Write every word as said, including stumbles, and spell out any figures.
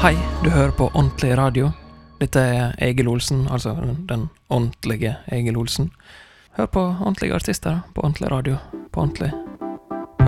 Hei, du hører på Ordentlig Radio. Dette er Egil Olsen, altså den, den ordentlige Egil Olsen. Hør på ordentlige artister på Ordentlig Radio, på ordentlig